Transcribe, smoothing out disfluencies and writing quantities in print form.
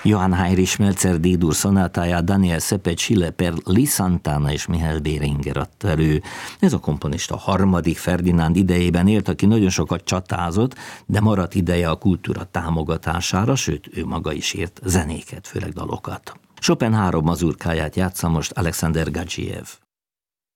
Johann Heinrich Schmelzer D-dur szonátáját Daniel Sepetschille per Lee Santana és Michael Behringer adta elő. Ez a komponista harmadik Ferdinánd idejében élt, aki nagyon sokat csatázott, de maradt ideje a kultúra támogatására, sőt, ő maga is írt zenéket, főleg dalokat. Chopin 3 mazurkáját játsza most Alexander Gadzhiev.